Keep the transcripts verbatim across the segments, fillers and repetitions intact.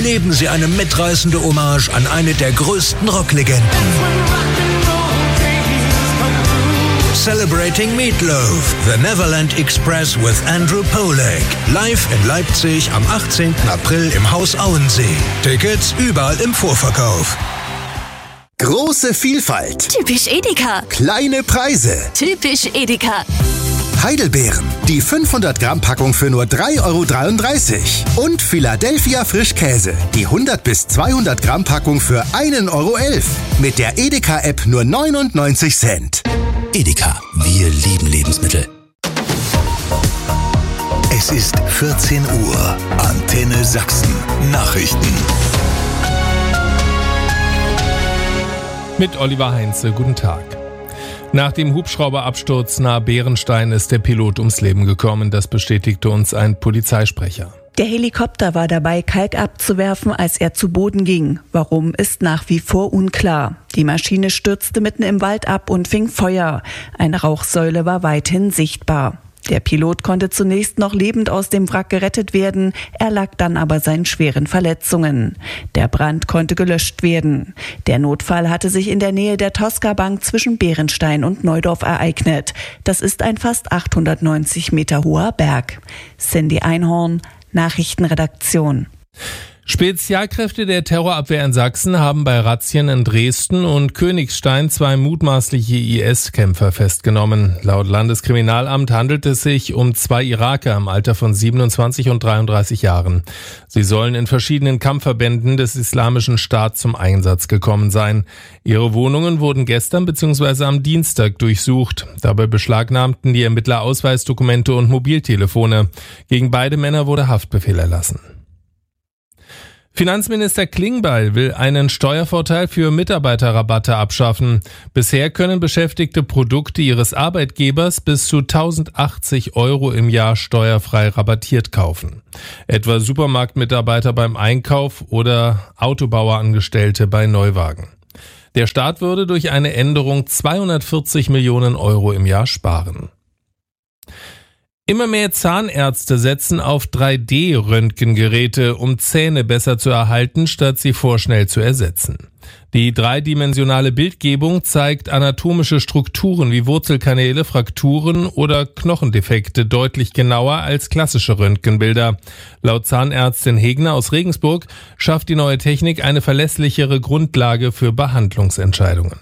erleben Sie eine mitreißende Hommage an eine der größten Rocklegenden. Celebrating Meatloaf, The Neverland Express with Andrew Pollack. Live in Leipzig am achtzehnten April im Haus Auensee. Tickets überall im Vorverkauf. Große Vielfalt. Typisch Edeka. Kleine Preise. Typisch Edeka. Heidelbeeren. Die fünfhundert Gramm Packung für nur drei Euro dreiunddreißig. Und Philadelphia Frischkäse. Die hundert bis zweihundert Gramm Packung für ein Euro elf. Mit der Edeka-App nur neunundneunzig Cent. Edeka, wir lieben Lebensmittel. Es ist vierzehn Uhr. Antenne Sachsen. Nachrichten. Mit Oliver Heinze, guten Tag. Nach dem Hubschrauberabsturz nahe Bärenstein ist der Pilot ums Leben gekommen. Das bestätigte uns ein Polizeisprecher. Der Helikopter war dabei, Kalk abzuwerfen, als er zu Boden ging. Warum, ist nach wie vor unklar. Die Maschine stürzte mitten im Wald ab und fing Feuer. Eine Rauchsäule war weithin sichtbar. Der Pilot konnte zunächst noch lebend aus dem Wrack gerettet werden, erlag dann aber seinen schweren Verletzungen. Der Brand konnte gelöscht werden. Der Notfall hatte sich in der Nähe der Tosca-Bank zwischen Bärenstein und Neudorf ereignet. Das ist ein fast achthundertneunzig Meter hoher Berg. Cindy Einhorn, Nachrichtenredaktion. Spezialkräfte der Terrorabwehr in Sachsen haben bei Razzien in Dresden und Königstein zwei mutmaßliche I S-Kämpfer festgenommen. Laut Landeskriminalamt handelt es sich um zwei Iraker im Alter von siebenundzwanzig und dreiunddreißig Jahren. Sie sollen in verschiedenen Kampfverbänden des Islamischen Staats zum Einsatz gekommen sein. Ihre Wohnungen wurden gestern bzw. am Dienstag durchsucht. Dabei beschlagnahmten die Ermittler Ausweisdokumente und Mobiltelefone. Gegen beide Männer wurde Haftbefehl erlassen. Finanzminister Klingbeil will einen Steuervorteil für Mitarbeiterrabatte abschaffen. Bisher können Beschäftigte Produkte ihres Arbeitgebers bis zu tausendachtzig Euro im Jahr steuerfrei rabattiert kaufen. Etwa Supermarktmitarbeiter beim Einkauf oder Autobauerangestellte bei Neuwagen. Der Staat würde durch eine Änderung zweihundertvierzig Millionen Euro im Jahr sparen. Immer mehr Zahnärzte setzen auf drei D Röntgengeräte, um Zähne besser zu erhalten, statt sie vorschnell zu ersetzen. Die dreidimensionale Bildgebung zeigt anatomische Strukturen wie Wurzelkanäle, Frakturen oder Knochendefekte deutlich genauer als klassische Röntgenbilder. Laut Zahnärztin Hegner aus Regensburg schafft die neue Technik eine verlässlichere Grundlage für Behandlungsentscheidungen.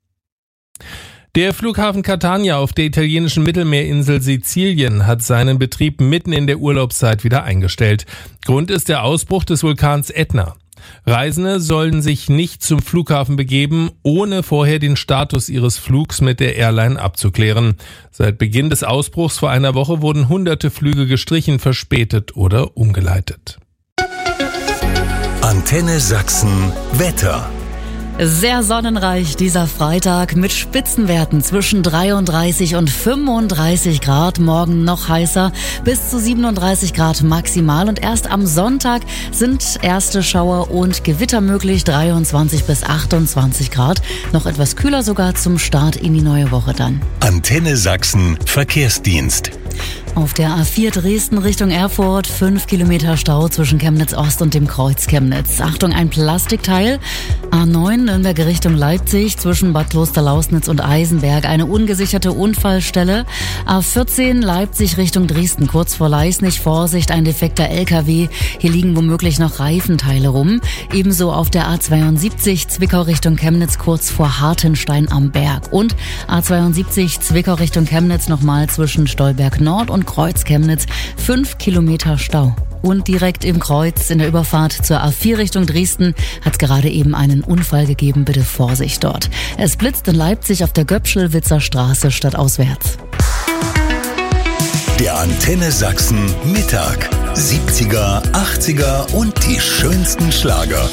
Der Flughafen Catania auf der italienischen Mittelmeerinsel Sizilien hat seinen Betrieb mitten in der Urlaubszeit wieder eingestellt. Grund ist der Ausbruch des Vulkans Ätna. Reisende sollen sich nicht zum Flughafen begeben, ohne vorher den Status ihres Flugs mit der Airline abzuklären. Seit Beginn des Ausbruchs vor einer Woche wurden hunderte Flüge gestrichen, verspätet oder umgeleitet. Antenne Sachsen Wetter. Sehr sonnenreich dieser Freitag mit Spitzenwerten zwischen dreiunddreißig und fünfunddreißig Grad. Morgen noch heißer, bis zu siebenunddreißig Grad maximal. Und erst am Sonntag sind erste Schauer und Gewitter möglich, dreiundzwanzig bis achtundzwanzig Grad. Noch etwas kühler sogar zum Start in die neue Woche dann. Antenne Sachsen Verkehrsdienst. Auf der A vier Dresden Richtung Erfurt, fünf Kilometer Stau zwischen Chemnitz Ost und dem Kreuz Chemnitz. Achtung, ein Plastikteil. A neun Nürnberg Richtung Leipzig zwischen Bad Klosterlausnitz und Eisenberg, eine ungesicherte Unfallstelle. A vierzehn Leipzig Richtung Dresden, kurz vor Leisnig, Vorsicht, ein defekter L K W. Hier liegen womöglich noch Reifenteile rum. Ebenso auf der A zweiundsiebzig Zwickau Richtung Chemnitz, kurz vor Hartenstein am Berg. Und A zweiundsiebzig Zwickau Richtung Chemnitz nochmal zwischen Stolberg Nord und Kreuz Chemnitz, fünf Kilometer Stau. Und direkt im Kreuz in der Überfahrt zur A vier Richtung Dresden hat es gerade eben einen Unfall gegeben. Bitte Vorsicht dort. Es blitzt in Leipzig auf der Göpschelwitzer Straße stadtauswärts. Der Antenne Sachsen Mittag. siebziger, achtziger und die schönsten Schlager.